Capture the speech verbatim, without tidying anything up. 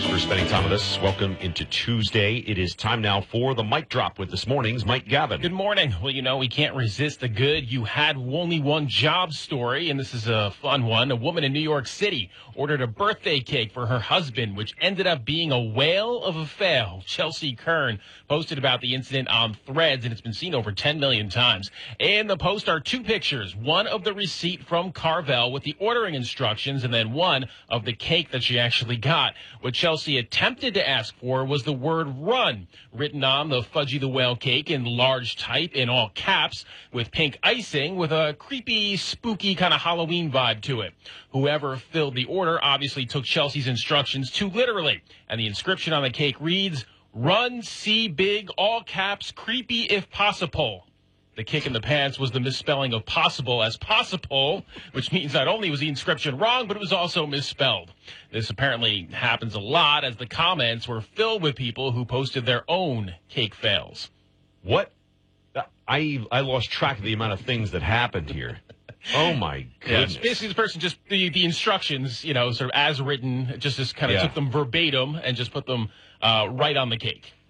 Thanks for spending time with us. Welcome into Tuesday. It is time now for the Mic Drop with this morning's Mike Gavin. Good morning. Well, you know, we can't resist the good you had only one job story, and this is a fun one. A woman in New York City ordered a birthday cake for her husband, which ended up being a whale of a fail. Chelsea Kern posted about the incident on Threads, and it's been seen over ten million times. In the post are two pictures, one of the receipt from Carvel with the ordering instructions, and then one of the cake that she actually got. What Chelsea attempted to ask for was the word run, written on the Fudgy the Whale cake in large type in all caps with pink icing with a creepy, spooky kind of Halloween vibe to it. Whoever filled the order obviously took Chelsea's instructions too literally, and the inscription on the cake reads, "Run, see big, all caps, creepy if possible." The kick in the pants was the misspelling of possible as possible, which means not only was the inscription wrong, but it was also misspelled. This apparently happens a lot, as the comments were filled with people who posted their own cake fails. What? I I lost track of the amount of things that happened here. Oh, my goodness. Yeah, basically, the person just, the, the instructions, you know, sort of as written, just, just kind of yeah. took them verbatim and just put them uh, right on the cake.